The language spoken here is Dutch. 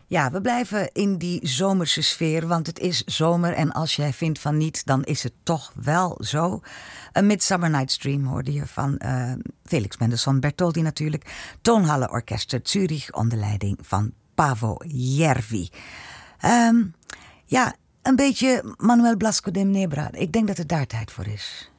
Ja, we blijven in die zomerse sfeer, want het is zomer en als jij vindt van niet, dan is het toch wel zo. A Midsummer Night's Dream hoorde je van Felix Mendelssohn Bertoldi natuurlijk. Toonhallenorkester Zurich onder leiding van Paavo Järvi. Ja, een beetje Manuel Blasco de Nebra. Ik denk dat het daar tijd voor is.